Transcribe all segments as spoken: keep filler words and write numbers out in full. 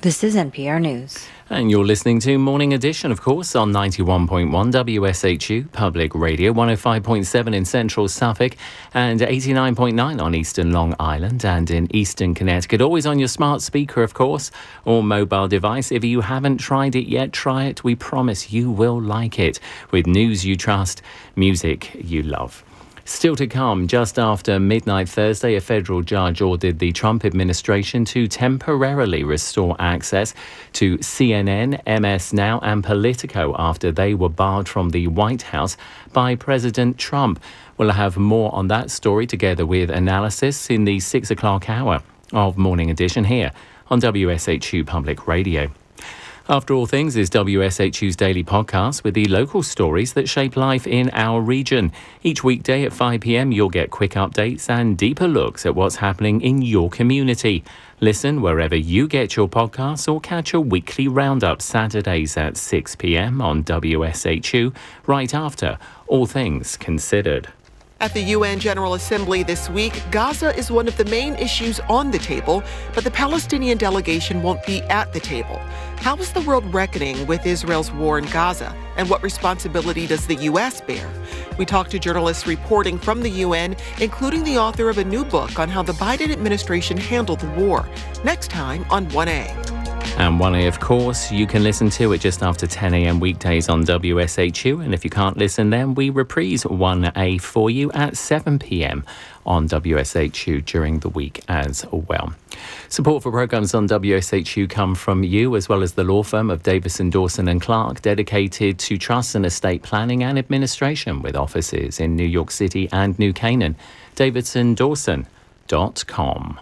This is N P R News. And you're listening to Morning Edition, of course, on ninety-one point one W S H U Public Radio, one oh five point seven in central Suffolk, and eighty-nine point nine on eastern Long Island and in eastern Connecticut. Always on your smart speaker, of course, or mobile device. If you haven't tried it yet, try it. We promise you will like it. With news you trust, music you love. Still to come, just after midnight Thursday, a federal judge ordered the Trump administration to temporarily restore access to C N N, M S Now and Politico after they were barred from the White House by President Trump. We'll have more on that story together with analysis in the six o'clock hour of Morning Edition here on W S H U Public Radio. After All Things is W S H U's daily podcast with the local stories that shape life in our region. Each weekday at five p.m. you'll get quick updates and deeper looks at what's happening in your community. Listen wherever you get your podcasts or catch a weekly roundup Saturdays at six p.m. on W S H U right after All Things Considered. At the U N General Assembly this week, Gaza is one of the main issues on the table, but the Palestinian delegation won't be at the table. How is the world reckoning with Israel's war in Gaza, and what responsibility does the U S bear? We talked to journalists reporting from the U N, including the author of a new book on how the Biden administration handled the war. Next time on one A. And one A, of course, you can listen to it just after ten a.m. weekdays on W S H U. And if you can't listen then, we reprise one A for you at seven p.m. on W S H U during the week as well. Support for programmes on W S H U come from you, as well as the law firm of Davison, Dawson and Clark, dedicated to trust and estate planning and administration with offices in New York City and New Canaan. davidson dawson dot com.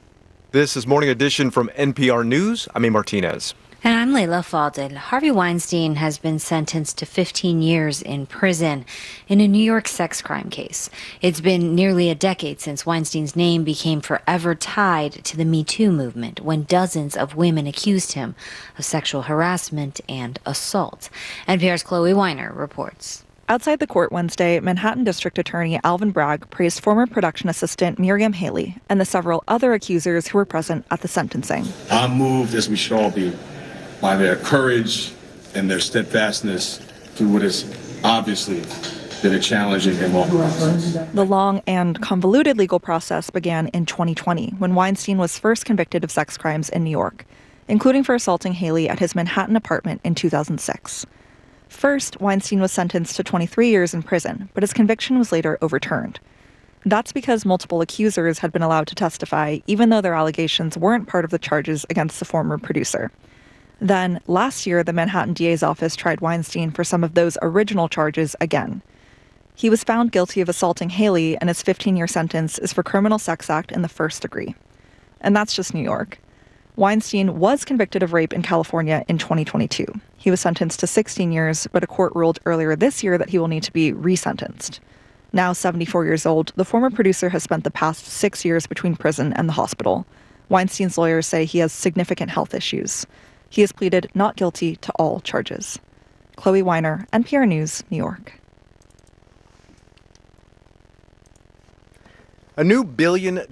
This is Morning Edition from N P R News. I'm A. Martinez. And I'm Layla Fadel. Harvey Weinstein has been sentenced to fifteen years in prison in a New York sex crime case. It's been nearly a decade since Weinstein's name became forever tied to the Me Too movement, when dozens of women accused him of sexual harassment and assault. N P R's Chloe Weiner reports. Outside the court Wednesday, Manhattan District Attorney Alvin Bragg praised former production assistant Miriam Haley and the several other accusers who were present at the sentencing. I'm moved, as we should all be, by their courage and their steadfastness through what has obviously been a challenging and long process. The long and convoluted legal process began in twenty twenty, when Weinstein was first convicted of sex crimes in New York, including for assaulting Haley at his Manhattan apartment in two thousand six. First, Weinstein was sentenced to twenty-three years in prison, but his conviction was later overturned. That's because multiple accusers had been allowed to testify, even though their allegations weren't part of the charges against the former producer. Then, last year, the Manhattan D A's office tried Weinstein for some of those original charges again. He was found guilty of assaulting Haley, and his fifteen-year sentence is for criminal sex act in the first degree. And that's just New York. Weinstein was convicted of rape in California in twenty twenty-two. He was sentenced to sixteen years, but a court ruled earlier this year that he will need to be resentenced. Now seventy-four years old, the former producer has spent the past six years between prison and the hospital. Weinstein's lawyers say he has significant health issues. He has pleaded not guilty to all charges. Chloe Weiner, N P R News, New York. A new billion